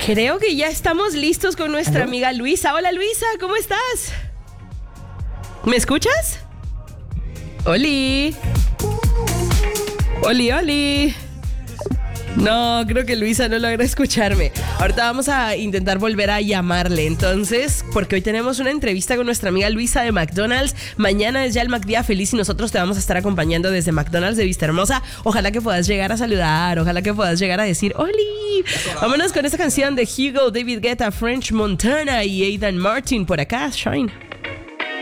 Creo que ya estamos listos con nuestra amiga Luisa. Hola Luisa, ¿cómo estás? ¿Me escuchas? Oli. Oli. No, creo que Luisa no logra escucharme. Ahorita vamos a intentar volver a llamarle. Entonces, porque hoy tenemos una entrevista con nuestra amiga Luisa de McDonald's. Mañana es ya el McDía Feliz y nosotros te vamos a estar acompañando desde McDonald's de Vista Hermosa. Ojalá que puedas llegar a saludar, ojalá que puedas llegar a decir ¡Oli! Vámonos con esta canción de Hugo, David Guetta, French Montana y Aidan Martin por acá, Shine.